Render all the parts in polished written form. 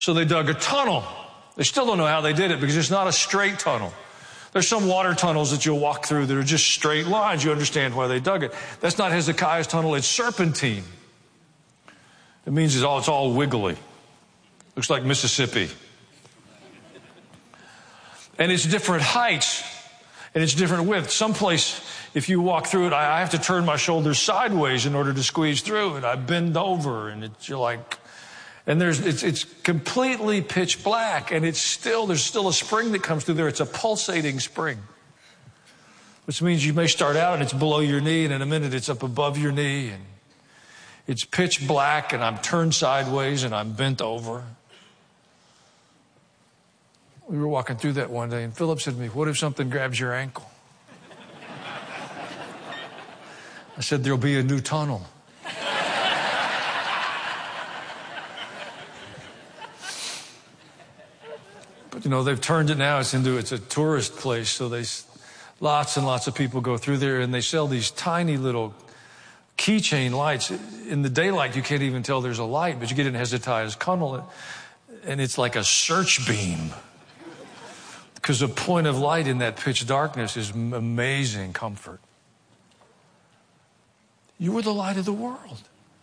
So they dug a tunnel. They still don't know how they did it because it's not a straight tunnel. There's some water tunnels that you'll walk through that are just straight lines. You understand why they dug it. That's not Hezekiah's tunnel. It's serpentine. It means it's all wiggly. Looks like Mississippi. And it's different heights. And it's different width. Someplace, if you walk through it, I have to turn my shoulders sideways in order to squeeze through it. I bend over and you're like, and it's completely pitch black, and there's still a spring that comes through there. It's a pulsating spring, which means you may start out and it's below your knee, and in a minute it's up above your knee, and it's pitch black, and I'm turned sideways and I'm bent over. We were walking through that one day, and Philip said to me, "What if something grabs your ankle?" I said, "There'll be a new tunnel." But, they've turned it now. It's a tourist place. So lots and lots of people go through there, and they sell these tiny little keychain lights. In the daylight, you can't even tell there's a light, but you get in Hezekiah's tunnel, and it's like a search beam. Because the point of light in that pitch darkness is amazing comfort. You were the light of the world.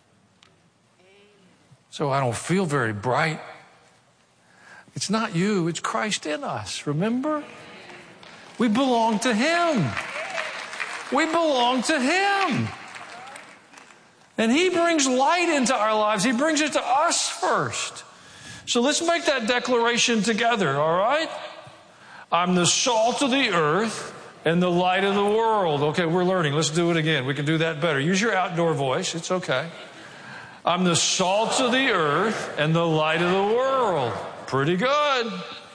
So I don't feel very bright. It's not you, it's Christ in us, remember? We belong to Him. We belong to Him. And He brings light into our lives. He brings it to us first. So let's make that declaration together, all right? I'm the salt of the earth and the light of the world. Okay, we're learning. Let's do it again. We can do that better. Use your outdoor voice. It's okay. I'm the salt of the earth and the light of the world. Pretty good.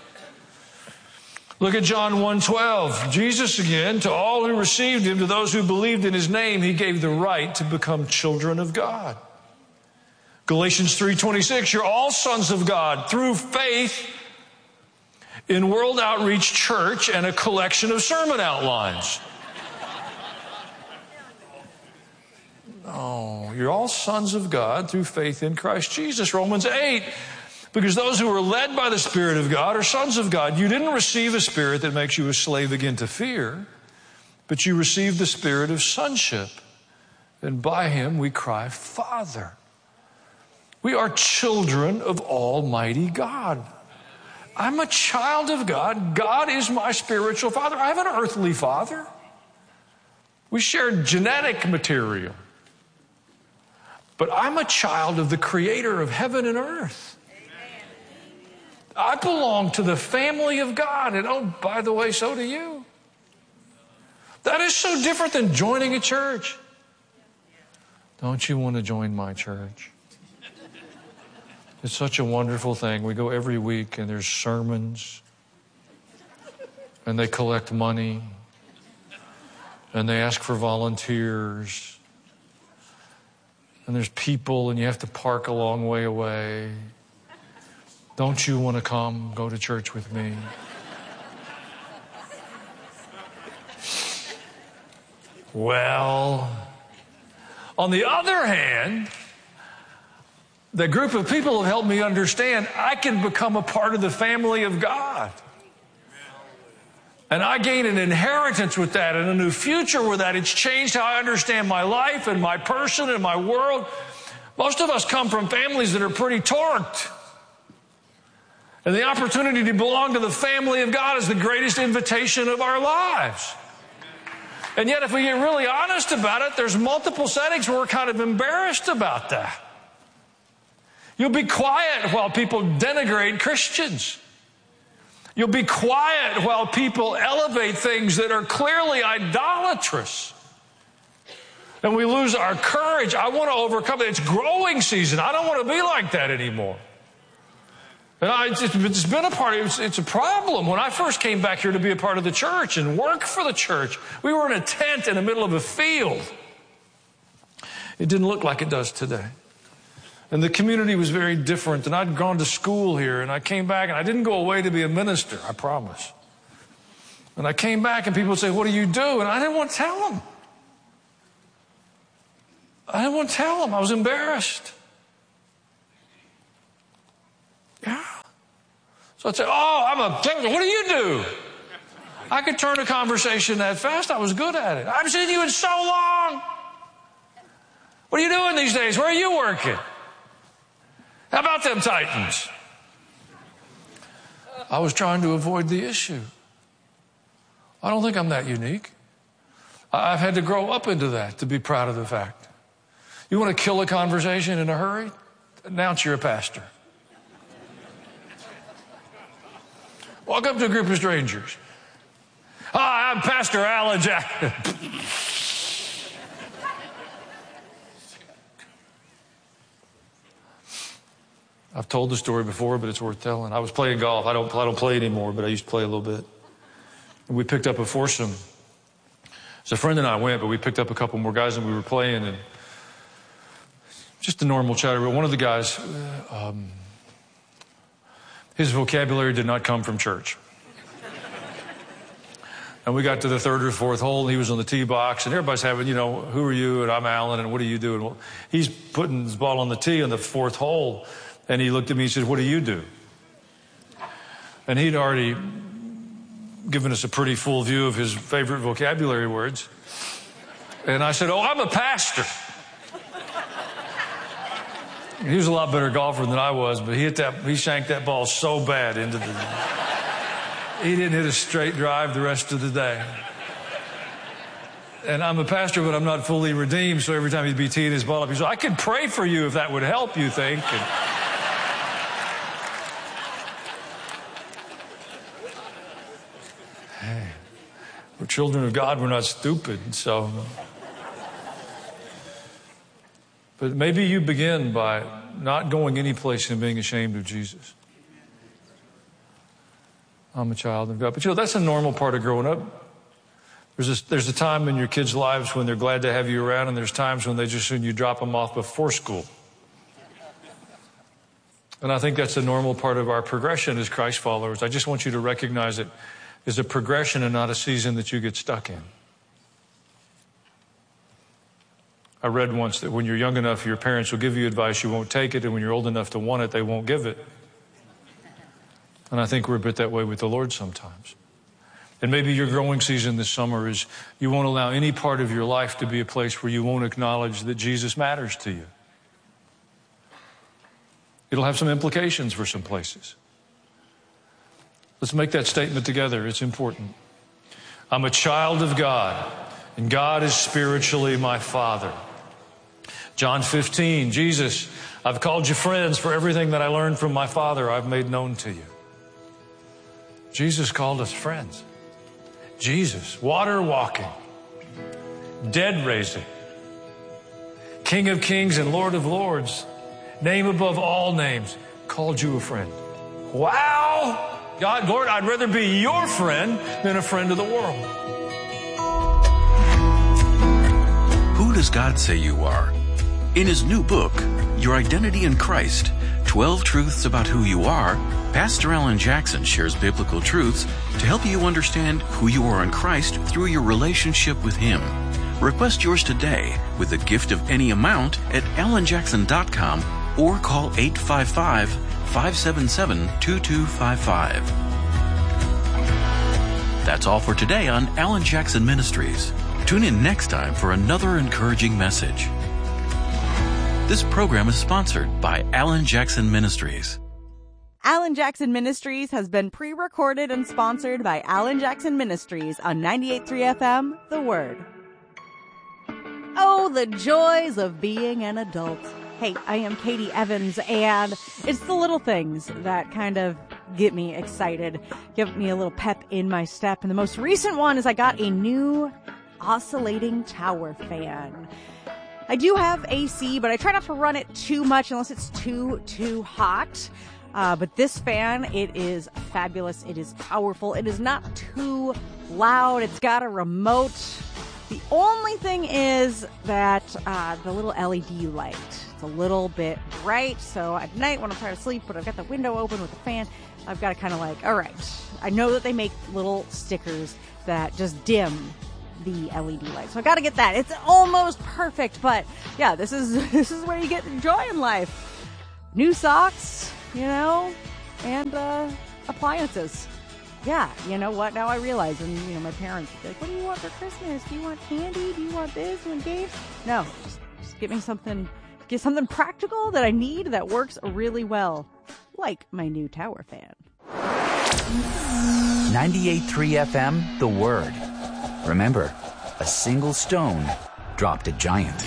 Look at John 1:12. Jesus again, to all who received Him, to those who believed in His name, He gave the right to become children of God. Galatians 3:26, you're all sons of God through faith in World Outreach Church and a collection of sermon outlines. No, you're all sons of God through faith in Christ Jesus. Romans 8, because those who are led by the Spirit of God are sons of God. You didn't receive a spirit that makes you a slave again to fear, but you received the spirit of sonship. And by Him we cry, Father. We are children of Almighty God. I'm a child of God. God is my spiritual father. I have an earthly father. We share genetic material. But I'm a child of the Creator of heaven and earth. I belong to the family of God. And oh, by the way, so do you. That is so different than joining a church. Don't you want to join my church? It's such a wonderful thing. We go every week and there's sermons. And they collect money. And they ask for volunteers. And there's people and you have to park a long way away. Don't you want to come, go to church with me? Well, on the other hand, the group of people have helped me understand I can become a part of the family of God. And I gain an inheritance with that and a new future with that. It's changed how I understand my life and my person and my world. Most of us come from families that are pretty torqued. And the opportunity to belong to the family of God is the greatest invitation of our lives. And yet, if we get really honest about it, there's multiple settings where we're kind of embarrassed about that. You'll be quiet while people denigrate Christians. You'll be quiet while people elevate things that are clearly idolatrous. And we lose our courage. I want to overcome it. It's growing season. I don't want to be like that anymore. And it's been a part of it's a problem. When I first came back here to be a part of the church and work for the church, we were in a tent in the middle of a field. It didn't look like it does today. And the community was very different. And I'd gone to school here, and I came back, and I didn't go away to be a minister, I promise. And I came back, and people would say, "What do you do?" And I didn't want to tell them. I was embarrassed. Yeah. So I'd say, oh, I'm a pastor. What do you do? I could turn a conversation that fast. I was good at it. I haven't seen you in so long. What are you doing these days? Where are you working? How about them Titans? I was trying to avoid the issue. I don't think I'm that unique. I've had to grow up into that to be proud of the fact. You want to kill a conversation in a hurry? Announce you're a pastor. Walk up to a group of strangers. Hi, I'm Pastor Alan Jackson. I've told the story before, but it's worth telling. I was playing golf. I don't play anymore, but I used to play a little bit. And we picked up a foursome. So a friend and I went, but we picked up a couple more guys and we were playing, and just a normal chatter. But one of the guys, his vocabulary did not come from church. And we got to the third or fourth hole, and he was on the tee box, and everybody's having, who are you? And I'm Alan, and what do you do? And well, he's putting his ball on the tee on the fourth hole, and he looked at me and said, what do you do? And he'd already given us a pretty full view of his favorite vocabulary words. And I said, oh, I'm a pastor. He was a lot better golfer than I was, but he shanked that ball so bad into he didn't hit a straight drive the rest of the day. And I'm a pastor, but I'm not fully redeemed, so every time he'd be teeing his ball up, he said, I could pray for you if that would help, you think? Hey, we're children of God, we're not stupid, so. But maybe you begin by not going any place and being ashamed of Jesus. I'm a child of God. But that's a normal part of growing up. There's a time in your kids' lives when they're glad to have you around, and there's times when you drop them off before school. And I think that's a normal part of our progression as Christ followers. I just want you to recognize it as a progression and not a season that you get stuck in. I read once that when you're young enough, your parents will give you advice, you won't take it, and when you're old enough to want it, they won't give it. And I think we're a bit that way with the Lord sometimes. And maybe your growing season this summer is you won't allow any part of your life to be a place where you won't acknowledge that Jesus matters to you. It'll have some implications for some places. Let's make that statement together. It's important. I'm a child of God, and God is spiritually my Father. John 15, Jesus, I've called you friends, for everything that I learned from my Father I've made known to you. Jesus called us friends. Jesus, water walking, dead raising, King of kings and Lord of lords, name above all names, called you a friend. Wow! God, Lord, I'd rather be your friend than a friend of the world. Who does God say you are? In his new book, Your Identity in Christ, 12 Truths About Who You Are, Pastor Alan Jackson shares biblical truths to help you understand who you are in Christ through your relationship with him. Request yours today with a gift of any amount at alanjackson.com or call 855-577-2255. That's all for today on Alan Jackson Ministries. Tune in next time for another encouraging message. This program is sponsored by Alan Jackson Ministries. Alan Jackson Ministries has been pre-recorded and sponsored by Alan Jackson Ministries on 98.3 FM, The Word. Oh, the joys of being an adult. Hey, I am Katie Evans, and it's the little things that kind of get me excited, give me a little pep in my step. And the most recent one is I got a new oscillating tower fan. I do have AC, but I try not to run it too much unless it's too hot. But this fan, it is fabulous. It is powerful. It is not too loud. It's got a remote. The only thing is that the little LED light, it's a little bit bright. So at night when I'm trying to sleep, but I've got the window open with the fan, I've got to kind of like, all right. I know that they make little stickers that just dim the LED light. So I got to get that. It's almost perfect, but yeah, this is where you get joy in life. New socks, and a appliances. Yeah, you know what? Now I realize, and my parents would be like, "What do you want for Christmas? Do you want candy? Do you want this? Do you want games?" No, just give me something. Get something practical that I need that works really well, like my new tower fan. 98.3 FM, The Word. Remember, a single stone dropped a giant.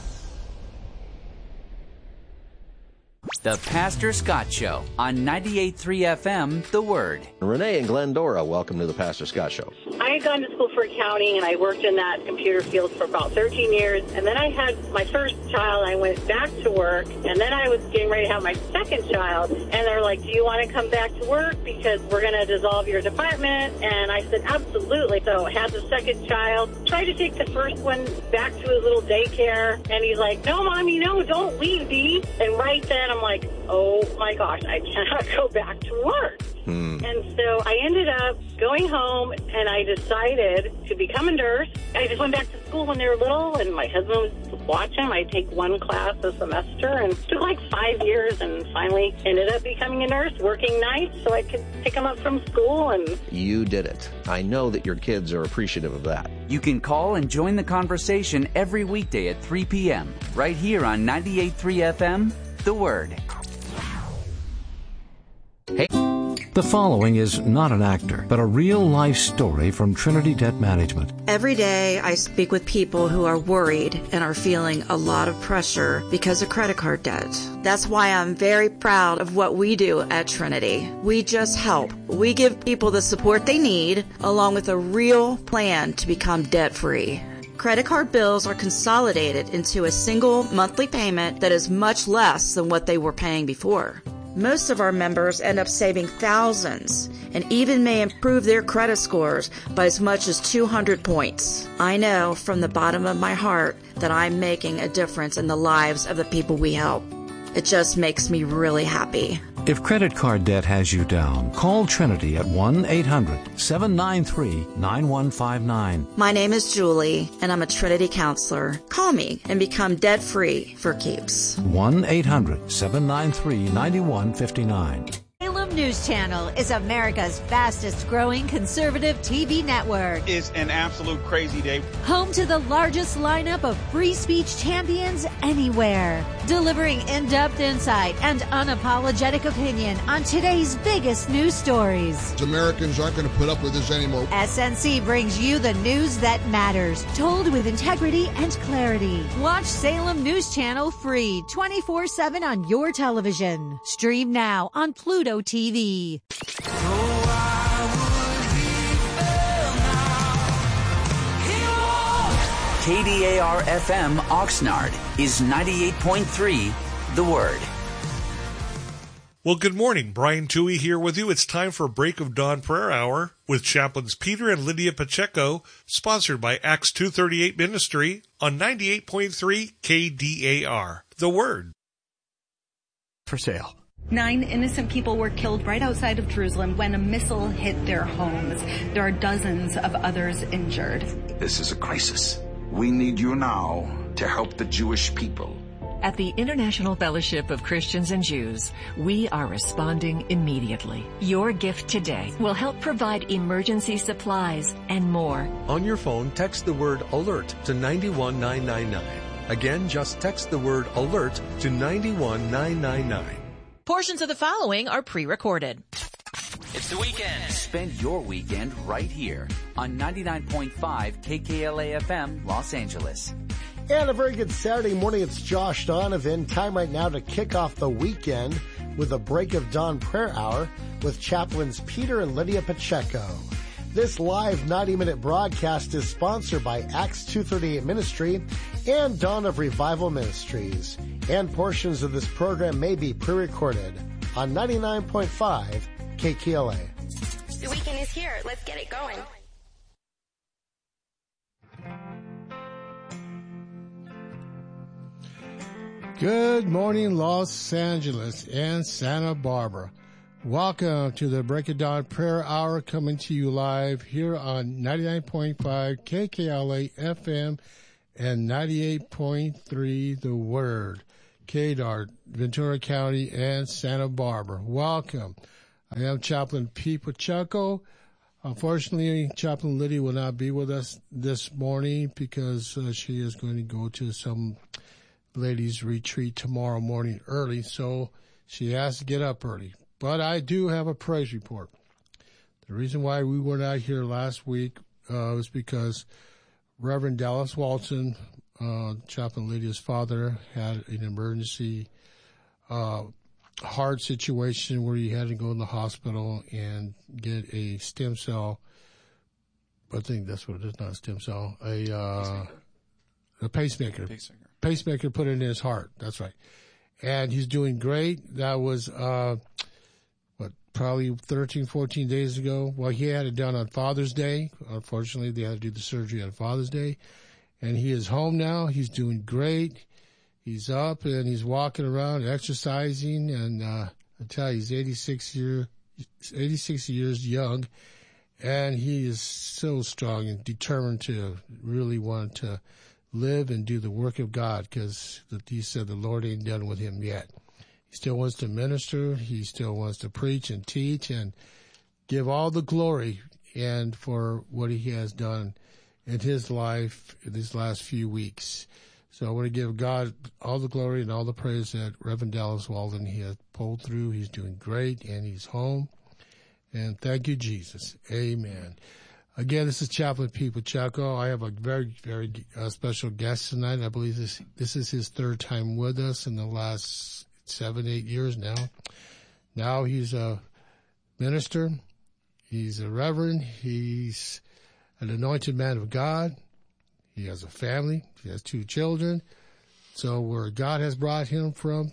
The Pastor Scott Show on 98.3 FM, The Word. Renee and Glendora, welcome to the Pastor Scott Show. I had gone to school for accounting, and I worked in that computer field for about 13 years. And then I had my first child. I went back to work, and then I was getting ready to have my second child. And they're like, "Do you want to come back to work because we're going to dissolve your department?" And I said, "Absolutely." So I had the second child, tried to take the first one back to his little daycare, and he's like, "No, Mommy, no, don't leave, Dee." And right then I'm like, oh my gosh, I cannot go back to work. And so I ended up going home, and I decided to become a nurse. I just went back to school when they were little, and my husband was watching. I'd take one class a semester, and it took like 5 years, and finally ended up becoming a nurse, working nights so I could pick them up from school. And you did it. I know that your kids are appreciative of that. You can call and join the conversation every weekday at 3 p.m. right here on 98.3 FM, The Word. Hey. The following is not an actor, but a real-life story from Trinity Debt Management. Every day I speak with people who are worried and are feeling a lot of pressure because of credit card debt. That's why I'm very proud of what we do at Trinity. We just help. We give people the support they need, along with a real plan to become debt-free. Credit card bills are consolidated into a single monthly payment that is much less than what they were paying before. Most of our members end up saving thousands and even may improve their credit scores by as much as 200 points. I know from the bottom of my heart that I'm making a difference in the lives of the people we help. It just makes me really happy. If credit card debt has you down, call Trinity at 1-800-793-9159. My name is Julie, and I'm a Trinity counselor. Call me and become debt-free for keeps. 1-800-793-9159. Salem News Channel is America's fastest growing conservative TV network. It's an absolute crazy day. Home to the largest lineup of free speech champions anywhere. Delivering in-depth insight and unapologetic opinion on today's biggest news stories. Americans aren't going to put up with this anymore. SNC brings you the news that matters, told with integrity and clarity. Watch Salem News Channel free 24/7 on your television. Stream now on Pluto TV. KDAR FM Oxnard is 98.3 The Word. Well, good morning. Brian Toohey here with you. It's time for Break of Dawn Prayer Hour with Chaplains Peter and Lydia Pacheco, sponsored by Acts 238 Ministry on 98.3 KDAR. The Word. For sale. 9 innocent people were killed right outside of Jerusalem when a missile hit their homes. There are dozens of others injured. This is a crisis. We need you now to help the Jewish people. At the International Fellowship of Christians and Jews, we are responding immediately. Your gift today will help provide emergency supplies and more. On your phone, text the word ALERT to 91999. Again, just text the word ALERT to 91999. Portions of the following are pre-recorded. It's the weekend. Spend your weekend right here on 99.5 KKLA FM, Los Angeles. And a very good Saturday morning. It's Josh Donovan. Time right now to kick off the weekend with a Break of Dawn Prayer Hour with Chaplains Peter and Lydia Pacheco. This live 90-minute broadcast is sponsored by Acts 238 Ministry and Dawn of Revival Ministries. And portions of this program may be pre-recorded on 99.5 KKLA. The weekend is here. Let's get it going. Good morning, Los Angeles and Santa Barbara. Welcome to the Break of Dawn Prayer Hour, coming to you live here on 99.5 KKLA FM and 98.3 The Word, KDAR, Ventura County and Santa Barbara. Welcome. I am Chaplain Pete Pacheco. Unfortunately, Chaplain Lydia will not be with us this morning because she is going to go to some ladies' retreat tomorrow morning early, so she has to get up early. But I do have a praise report. The reason why we were not here last week was because Reverend Dallas Walton, Chaplain Lydia's father, had an emergency heart situation where he had to go in the hospital and get a stem cell. I think that's what it is, not a stem cell. A pacemaker. Pacemaker put in his heart. That's right. And he's doing great. That was, probably 13, 14 days ago. Well, he had it done on Father's Day. Unfortunately, they had to do the surgery on Father's Day. And he is home now. He's doing great. He's up and he's walking around, exercising. And I tell you, he's 86 years young. And he is so strong and determined to really want to live and do the work of God, because he said the Lord ain't done with him yet. He still wants to minister. He still wants to preach and teach and give all the glory and for what he has done in his life in these last few weeks. So I want to give God all the glory and all the praise that Reverend Dallas Walton, he has pulled through. He's doing great and he's home. And thank you, Jesus. Amen. Again, this is Chaplain Pete Pacheco. I have a very, very special guest tonight. I believe this is his third time with us in the last 7-8 years now. Now he's a minister. He's a reverend. He's an anointed man of God. He has a family. He has 2 children. So where God has brought him from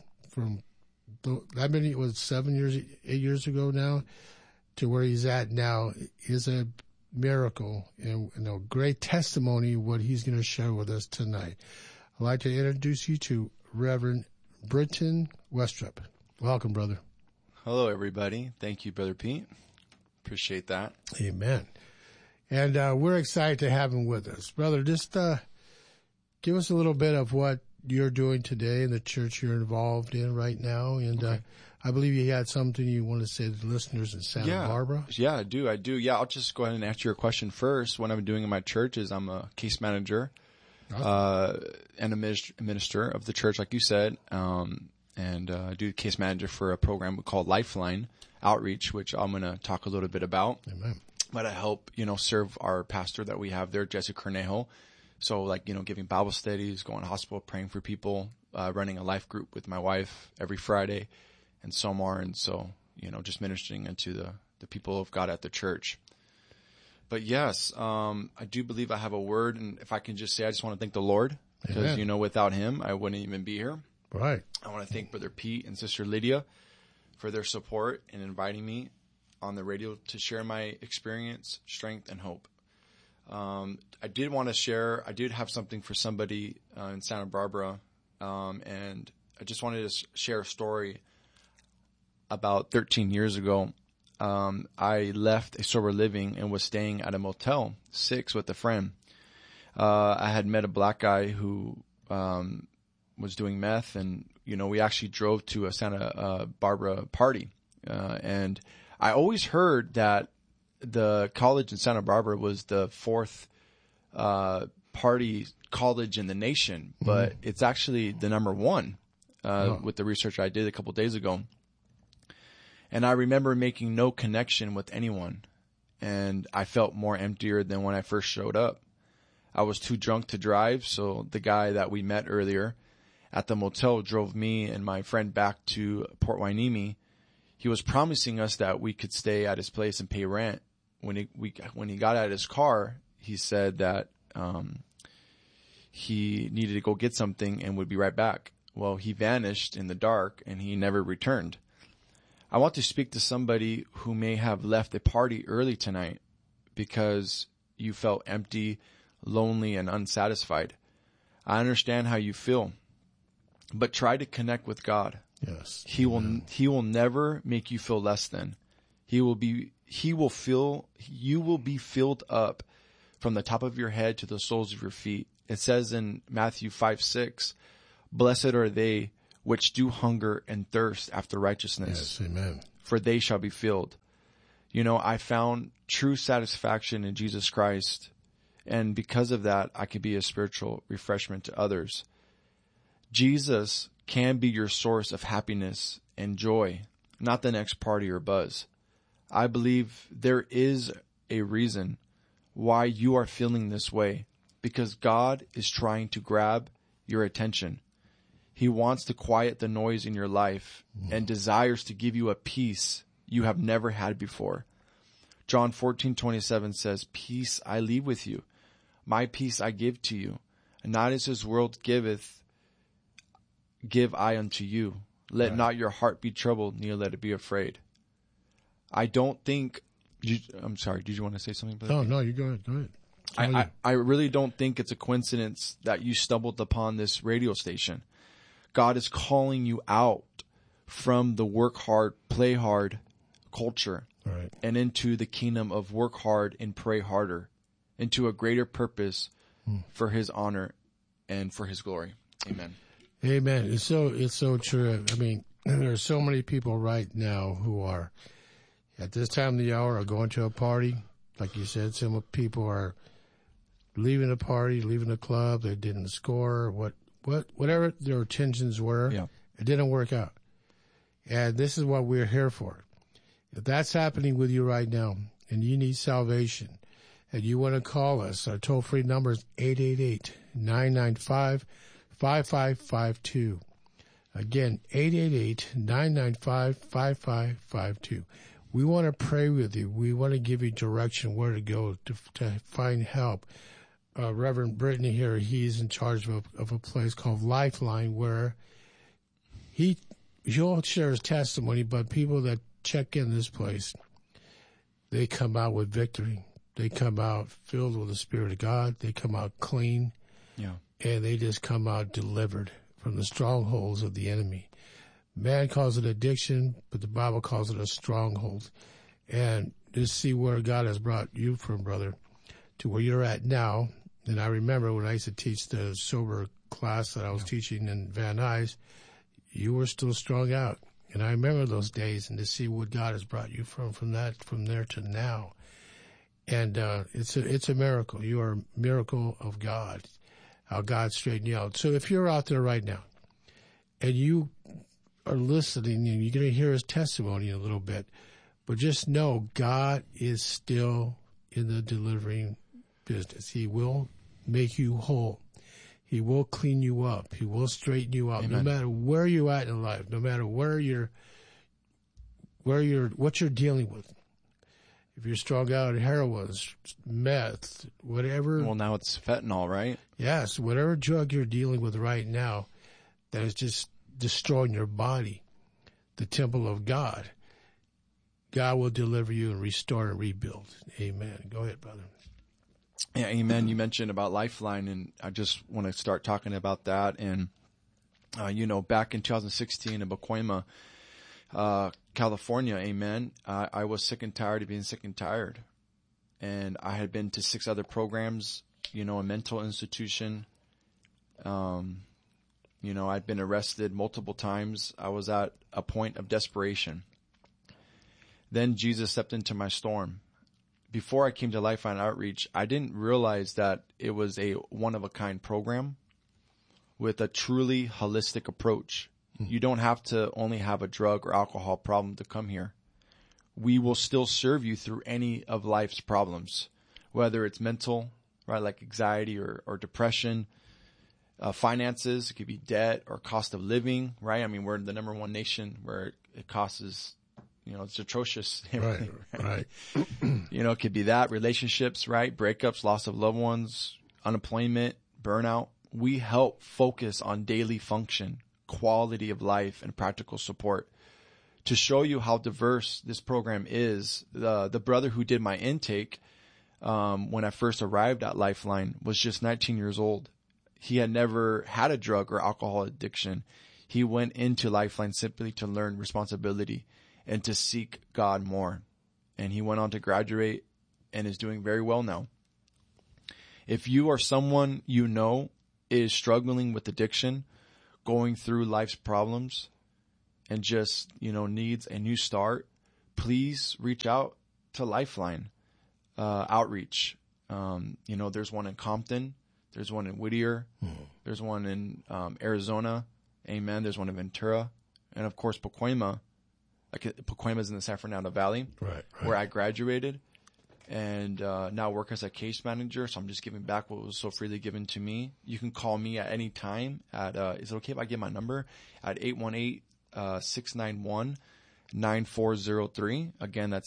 that many, it was 7 years, 8 years ago now, to where he's at now is a miracle and a great testimony of what he's going to share with us tonight. I'd like to introduce you to Reverend Britton Westrup. Welcome, brother. Hello, everybody. Thank you, Brother Pete. Appreciate that. Amen. And we're excited to have him with us. Brother, just give us a little bit of what you're doing today in the church you're involved in right now. And okay. I believe you had something you want to say to the listeners in Santa Barbara. Yeah, I do. Yeah, I'll just go ahead and answer your question first. What I'm doing in my church is I'm a case manager and a minister of the church, like you said. And I do case manager for a program called Lifeline Outreach, which I'm going to talk a little bit about. Amen. But I help, serve our pastor that we have there, Jesse Cornejo. So giving Bible studies, going to hospital, praying for people, running a life group with my wife every Friday, and so more. And so, just ministering into the people of God at the church. But yes, I do believe I have a word. And if I can just say, I just want to thank the Lord because, without him, I wouldn't even be here. Right. I want to thank Brother Pete and Sister Lydia for their support in inviting me on the radio to share my experience, strength, and hope. I did want to share, I did have something for somebody in Santa Barbara, and I just wanted to share a story. About 13 years ago, I left a sober living and was staying at a Motel 6 with a friend. I had met a black guy who was doing meth, and we actually drove to a Santa Barbara party. And I always heard that the college in Santa Barbara was the 4th party college in the nation, but it's actually the number 1 with the research I did a couple days ago. And I remember making no connection with anyone, and I felt more emptier than when I first showed up. I was too drunk to drive, so the guy that we met earlier at the motel drove me and my friend back to Port Hueneme. He was promising us that we could stay at his place and pay rent. When he got out of his car, he said that he needed to go get something and would be right back. Well, he vanished in the dark, and he never returned. I want to speak to somebody who may have left a party early tonight because you felt empty, lonely, and unsatisfied. I understand how you feel, but try to connect with God. Yes. He will never make you feel less than. You will be filled up from the top of your head to the soles of your feet. It says in Matthew 5:6, blessed are they which do hunger and thirst after righteousness. Yes, amen. for they shall be filled. You know, I found true satisfaction in Jesus Christ, and because of that, I can be a spiritual refreshment to others. Jesus can be your source of happiness and joy, not the next party or buzz. I believe there is a reason why you are feeling this way, because God is trying to grab your attention. He wants to quiet the noise in your life and desires to give you a peace you have never had before. John 14:27 says, "Peace I leave with you. My peace I give to you. And not as this world giveth, give I unto you. Let not your heart be troubled, neither let it be afraid." I don't think... I'm sorry, did you want to say something? Oh, no, you go ahead. I really don't think it's a coincidence that you stumbled upon this radio station. God is calling you out from the work hard, play hard culture and into the kingdom of work hard and pray harder, into a greater purpose for his honor and for his glory. Amen. Amen. It's so true. I mean, there are so many people right now who are at this time of the hour are going to a party. Like you said, some people are leaving a party, leaving a club. They didn't score. Whatever their intentions were, it didn't work out. And this is what we're here for. If that's happening with you right now and you need salvation and you want to call us, our toll-free number is 888-995-5552. Again, 888-995-5552. We want to pray with you. We want to give you direction where to go to find help. Reverend Brittany here, he's in charge of a place called Lifeline, where he'll share his testimony, but people that check in this place, they come out with victory. They come out filled with the Spirit of God. They come out clean. Yeah. And they just come out delivered from the strongholds of the enemy. Man calls it addiction, but the Bible calls it a stronghold. And just see where God has brought you from, brother, to where you're at now. And I remember when I used to teach the sober class that I was teaching in Van Nuys, you were still strung out. And I remember those days, and to see what God has brought you from there to now. And it's a miracle. You are a miracle of God, how God straightened you out. So if you're out there right now and you are listening, and you're going to hear his testimony in a little bit, but just know God is still in the delivering business. He will make you whole. He will clean you up. He will straighten you out. Amen. No matter where you're at in life, no matter what you're dealing with. If you're strung out at heroin, meth, whatever. Well, now it's fentanyl, right? Yes, whatever drug you're dealing with right now that is just destroying your body, the temple of God, God will deliver you and restore and rebuild. Amen. Go ahead, brother. Yeah, amen. You mentioned about Lifeline, and I just want to start talking about that. And, back in 2016 in Pacoima, California, amen, I was sick and tired of being sick and tired. And I had been to 6 other programs, a mental institution. I'd been arrested multiple times. I was at a point of desperation. Then Jesus stepped into my storm. Before I came to Lifeline Outreach, I didn't realize that it was a one-of-a-kind program with a truly holistic approach. You don't have to only have a drug or alcohol problem to come here. We will still serve you through any of life's problems, whether it's mental, right, like anxiety or depression, finances, it could be debt or cost of living, right? I mean, we're the number one nation where it costs, it's atrocious. Right. It could be that, relationships, right? Breakups, loss of loved ones, unemployment, burnout. We help focus on daily function, quality of life, and practical support. To show you how diverse this program is, the brother who did my intake when I first arrived at Lifeline was just 19 years old. He had never had a drug or alcohol addiction. He went into Lifeline simply to learn responsibility and to seek God more. And he went on to graduate and is doing very well now. If you are someone is struggling with addiction, going through life's problems, and just, needs a new start, please reach out to Lifeline Outreach. There's one in Compton. There's one in Whittier. There's one in Arizona. Amen. There's one in Ventura. And, of course, Pacoima. Pacoima's in the San Fernando Valley, right. Where I graduated. And now work as a case manager. So I'm just giving back what was so freely given to me. You can call me at any time at, is it okay if I give my number? At 818-691-9403. Again, that's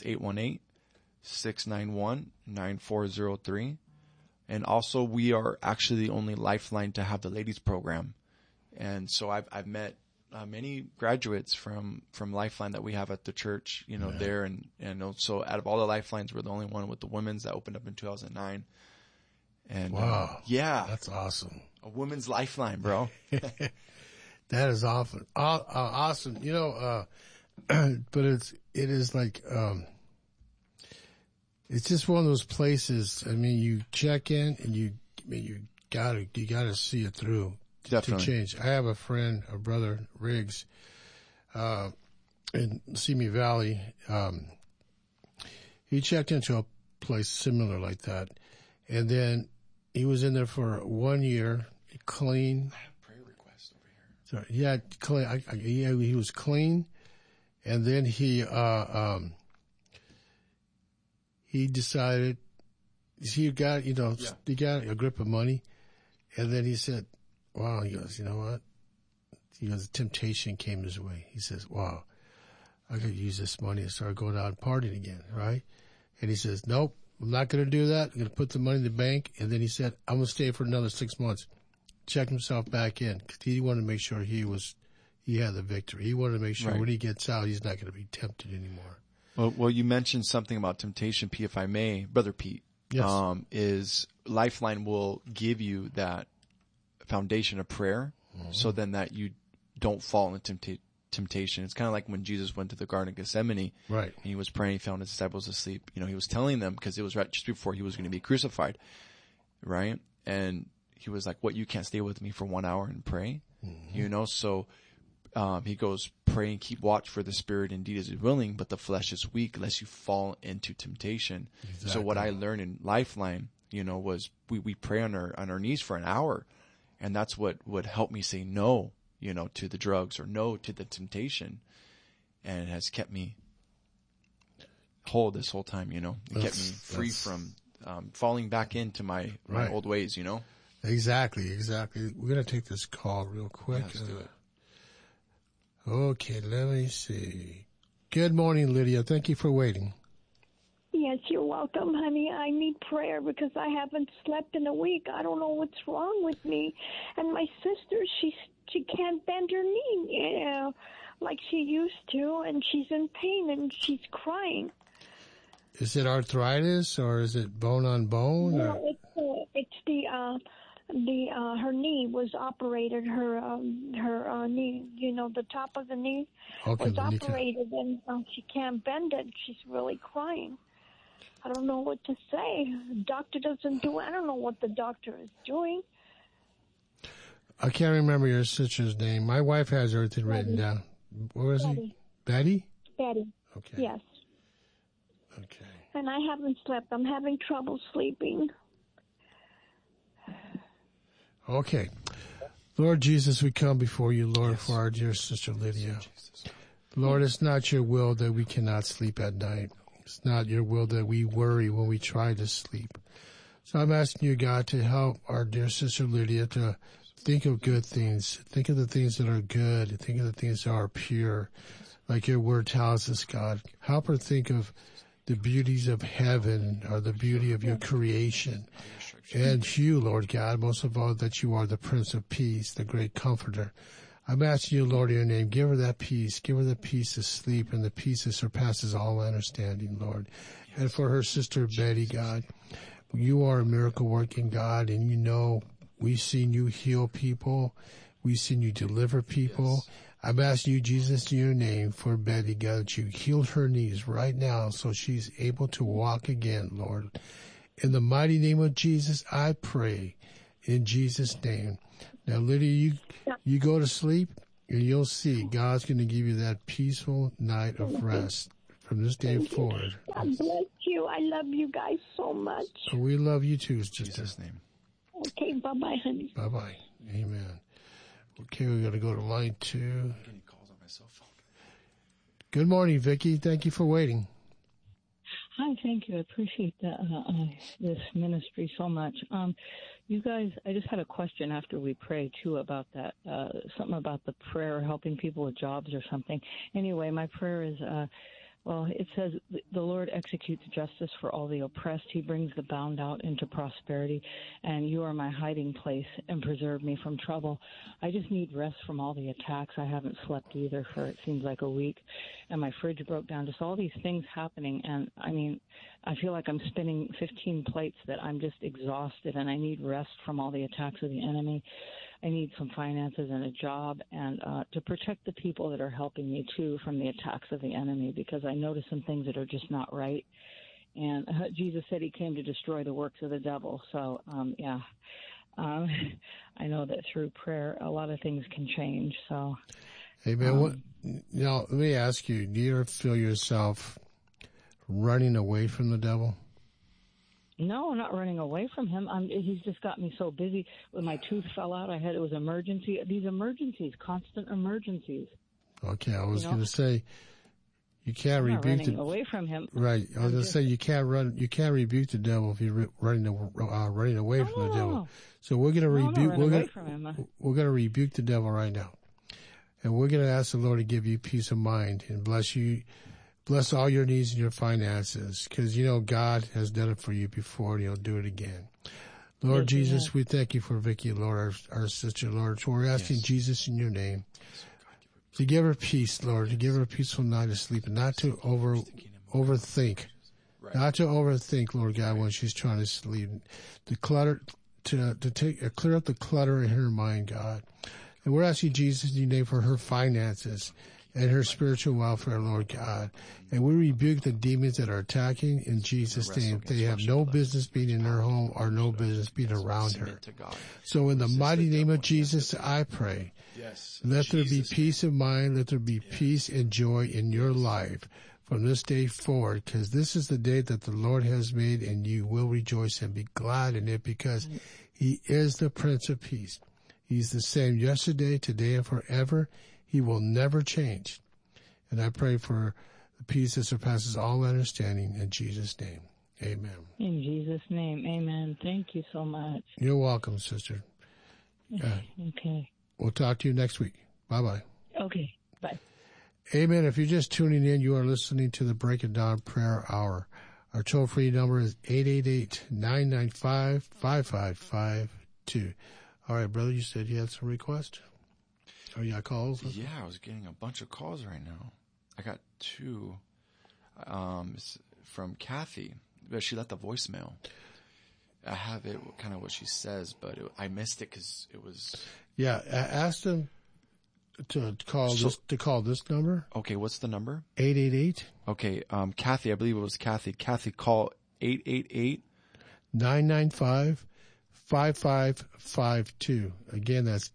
818-691-9403. And also, we are actually the only Lifeline to have the ladies program. And so I've met many graduates from Lifeline that we have at the church, there. And so out of all the Lifelines, we're the only one with the women's that opened up in 2009. And wow. Yeah. That's awesome. A women's Lifeline, bro. That is awesome. Awesome. But it is like, it's just one of those places. I mean, you check in and you gotta see it through. Definitely. To change. I have a friend, a brother, Riggs, in Simi Valley. He checked into a place similar like that. And then he was in there for 1 year, clean. I have prayer requests over here. So, yeah, clean. He was clean. And then he decided, he got a grip of money. And then he said, wow, he goes, you know what? He goes, temptation came his way. He says, wow, I could use this money and start going out and partying again, right? And he says, nope, I'm not going to do that. I'm going to put the money in the bank. And then he said, I'm going to stay for another 6 months. Check himself back in because he wanted to make sure he had the victory. He wanted to make sure when he gets out, he's not going to be tempted anymore. Well, you mentioned something about temptation, Pete, if I may, Brother Pete. Yes. Is Lifeline will give you that foundation of prayer, so then that you don't fall into temptation. It's kind of like when Jesus went to the Garden of Gethsemane, right? And he was praying, he found his disciples asleep. He was telling them, because it was right just before he was going to be crucified, right? And he was like, "What, you can't stay with me for 1 hour and pray?" So he goes, "Pray and keep watch, for the spirit indeed is willing, but the flesh is weak, lest you fall into temptation." Exactly. So what I learned in Lifeline, was we pray on our knees for an hour. And that's what would help me say no, to the drugs or no to the temptation. And it has kept me whole this whole time, It kept me free from falling back into my old ways, Exactly. We're going to take this call real quick. Yeah, let's do it. Okay, let me see. Good morning, Lydia. Thank you for waiting. Yes, you're welcome, honey. I need prayer because I haven't slept in a week. I don't know what's wrong with me. And my sister, she can't bend her knee, like she used to, and she's in pain and she's crying. Is it arthritis or is it bone on bone? No, it's her knee was operated. Her knee, the top of the knee was operated, and she can't bend it. She's really crying. I don't know what to say. The doctor doesn't do it. I don't know what the doctor is doing. I can't remember your sister's name. My wife has everything written down. What was it? Betty? Betty. Okay. Yes. Okay. And I haven't slept. I'm having trouble sleeping. Okay. Lord Jesus, we come before you, Lord, for our dear sister Lydia. Lord, it's not your will that we cannot sleep at night. It's not your will that we worry when we try to sleep. So I'm asking you, God, to help our dear sister Lydia to think of good things. Think of the things that are good. Think of the things that are pure. Like your word tells us, God. Help her think of the beauties of heaven or the beauty of your creation. And you, Lord God, most of all, that you are the Prince of Peace, the great comforter. I'm asking you, Lord, in your name, give her that peace. Give her the peace to sleep and the peace that surpasses all understanding, Lord. And for her sister Betty, God, you are a miracle-working God, and we've seen you heal people. We've seen you deliver people. Yes. I'm asking you, Jesus, in your name, for Betty, God, that you healed her knees right now so she's able to walk again, Lord. In the mighty name of Jesus, I pray in Jesus' name. Now, Lydia, you go to sleep, and you'll see God's going to give you that peaceful night of rest from this day forward. God bless you. I love you guys so much. We love you too, sister. In Jesus' name. Okay, bye-bye, honey. Bye-bye. Amen. Okay, we got to go to line 2. I'm getting calls on my cell phone. Good morning, Vicki. Thank you for waiting. Hi, thank you. I appreciate this ministry so much. You guys, I just had a question after we prayed, too, about that, something about the prayer helping people with jobs or something. Anyway, my prayer is, it says, the Lord executes justice for all the oppressed. He brings the bound out into prosperity, and you are my hiding place and preserve me from trouble. I just need rest from all the attacks. I haven't slept either for, it seems like, a week, and my fridge broke down. Just all these things happening, and, I mean, I feel like I'm spinning 15 plates that I'm just exhausted, and I need rest from all the attacks of the enemy. I need some finances and a job, and to protect the people that are helping me, too, from the attacks of the enemy, because I notice some things that are just not right. And Jesus said he came to destroy the works of the devil. So, I know that through prayer, a lot of things can change. So, Amen. Let me ask you, do you ever feel yourself running away from the devil? No, I'm not running away from him. He's just got me so busy. When my tooth fell out, it was emergency. These emergencies, constant emergencies. Okay, I was going to say, you can't rebuke running away from him. Right, I was going to say you can't rebuke the devil if you're running away from the devil. So we're going to rebuke. We're going to rebuke the devil right now, and we're going to ask the Lord to give you peace of mind and bless you. Bless all your needs and your finances, because you know God has done it for you before, and He'll do it again. Lord Jesus, we thank you for Vicki, Lord, our sister, Lord. So we're asking Jesus in your name to give her peace, Lord, to give her a peaceful night of sleep, and not to overthink, Lord God, when she's trying to sleep. To clear up the clutter in her mind, God. And we're asking Jesus in your name for her finances and her spiritual welfare, Lord God. And we rebuke the demons that are attacking in Jesus' name. They have no business being in her home or no business being around her. So in the mighty name of Jesus, I pray, let there be peace of mind, let there be peace and joy in your life from this day forward, because this is the day that the Lord has made, and you will rejoice and be glad in it, because He is the Prince of Peace. He's the same yesterday, today, and forever. He will never change. And I pray for the peace that surpasses all understanding in Jesus' name. Amen. In Jesus' name, amen. Thank you so much. You're welcome, sister. Okay. We'll talk to you next week. Bye-bye. Okay. Bye. Amen. If you're just tuning in, you are listening to the Break of Dawn Prayer Hour. Our toll-free number is 888-995-5552. All right, brother, you said you had some requests? Oh, you got calls? Yeah, I was getting a bunch of calls right now. I got 2 it's from Kathy, but she left a voicemail. I have it, kind of what she says, but I missed it because it was... Yeah, I asked them to call this number. Okay, what's the number? 888. Okay, Kathy, I believe it was Kathy. Kathy, call 888-995-5552. Again, that's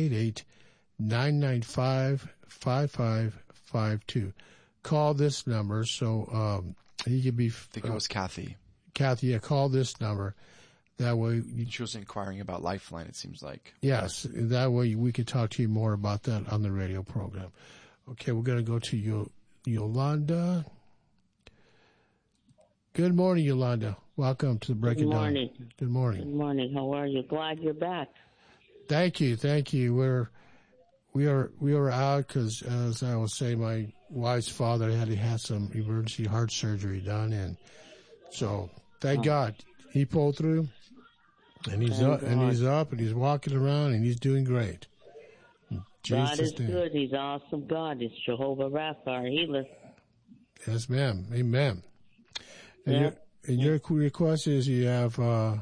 888-995-5552. Call this number so you can be... I think it was Kathy. Kathy, yeah, call this number. That way... She was inquiring about Lifeline, it seems like. Yes, that way we could talk to you more about that on the radio program. Okay, we're going to go to Yolanda. Good morning, Yolanda. Welcome to the Break of Dawn. Good morning. Good morning. How are you? Glad you're back. Thank you. We were out because, as I was saying, my wife's father had to have some emergency heart surgery done, and so thank God he pulled through, and he's up and he's walking around and he's doing great. God is good. He's awesome. God is Jehovah Rapha, our healer. Yes, ma'am. Amen. And your request is you have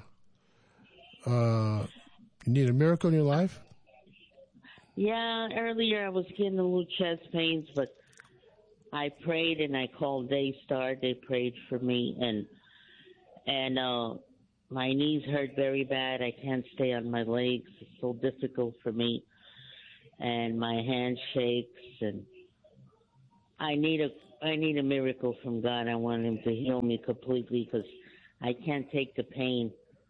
you need a miracle in your life? Yeah, earlier I was getting a little chest pains, but I prayed and I called Daystar. They prayed for me, and my knees hurt very bad. I can't stay on my legs. It's so difficult for me, and my hand shakes, and I need I need a miracle from God. I want him to heal me completely because I can't take the pain.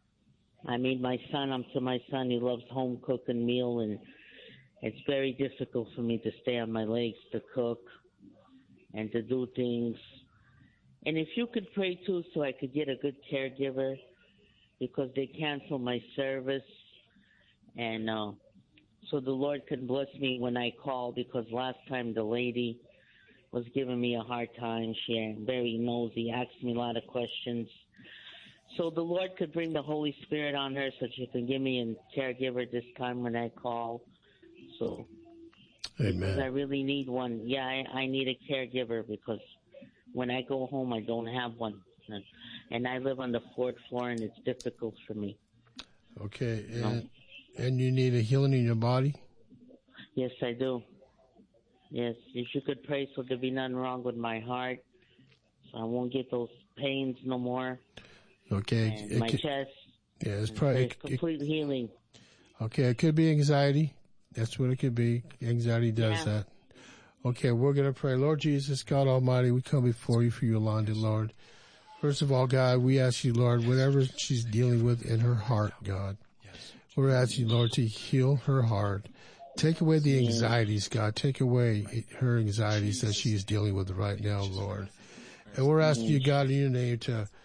I mean, my son, he loves home cooking meal, and it's very difficult for me to stay on my legs to cook and to do things. And if you could pray too so I could get a good caregiver, because they canceled my service, and so the Lord can bless me when I call, because last time the lady was giving me a hard time. She very nosy, asked me a lot of questions. So the Lord could bring the Holy Spirit on her so she can give me a caregiver this time when I call. So, Amen. Because I really need one. Yeah, I need a caregiver because when I go home, I don't have one. And I live on the 4th floor, and it's difficult for me. Okay, and you need a healing in your body? Yes, I do. Yes, if you could pray so there be nothing wrong with my heart, so I won't get those pains no more. Okay. And my chest. Yeah, it's probably complete healing. Okay, it could be anxiety. That's what it could be. Anxiety does that. Okay, we're going to pray. Lord Jesus, God Almighty, we come before you for Yolanda, Lord. First of all, God, we ask you, Lord, whatever she's dealing with in her heart, God, we're asking you, Lord, to heal her heart. Take away the anxieties, God. Take away her anxieties that she is dealing with right now, Lord. And we're asking you, God, in your name,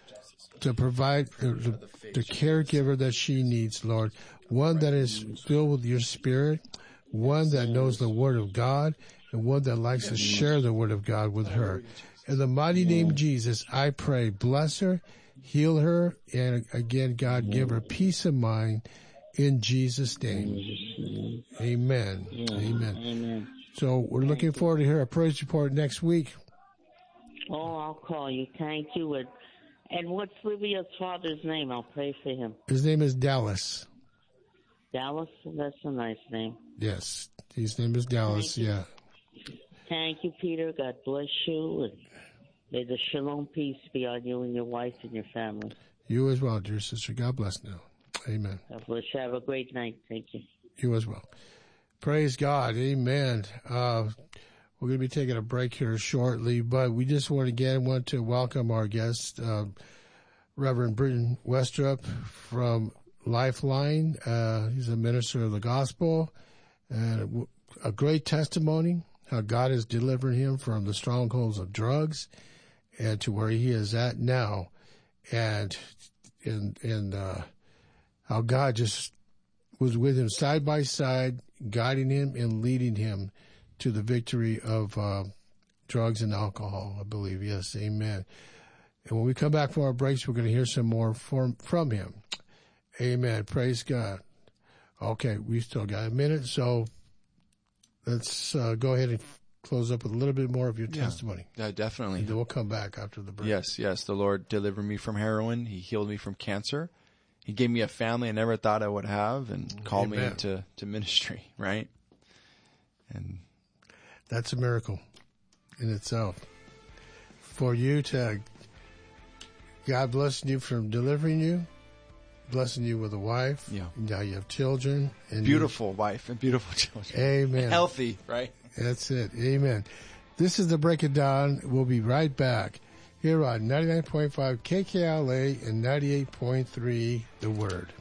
to provide the caregiver that she needs, Lord. One that is filled with your spirit, one that knows the word of God, and one that likes to share the word of God with her. In the mighty name of Jesus, I pray, bless her, heal her, and again, God, give her peace of mind in Jesus' name. Amen. Amen. So we're looking forward to hear a praise report next week. Oh, I'll call you. Thank you. And what's Livia's father's name? I'll pray for him. His name is Dallas. Dallas? That's a nice name. Yes. His name is Dallas, yeah. Thank you, Peter. God bless you. And may the shalom peace be on you and your wife and your family. You as well, dear sister. God bless now. Amen. God bless you. Have a great night. Thank you. You as well. Praise God. Amen. We're going to be taking a break here shortly, but we just want to welcome our guest, Reverend Britton Westrup from Lifeline. He's a minister of the gospel, and a great testimony how God is delivering him from the strongholds of drugs and to where he is at now, and how God just was with him side by side, guiding him and leading him to the victory of drugs and alcohol, I believe. Yes, amen. And when we come back from our breaks, we're going to hear some more from him. Amen. Praise God. Okay, we still got a minute, so let's go ahead and close up with a little bit more of your testimony. Yeah, definitely. And then we'll come back after the break. Yes. The Lord delivered me from heroin. He healed me from cancer. He gave me a family I never thought I would have, and called me into ministry, right? And that's a miracle in itself. For you to, God blessing you from delivering you, blessing you with a wife. Yeah. Now you have children. And beautiful wife and beautiful children. Amen. Healthy, right? That's it. Amen. This is the Break of Dawn. We'll be right back here on 99.5 KKLA and 98.3 The Word.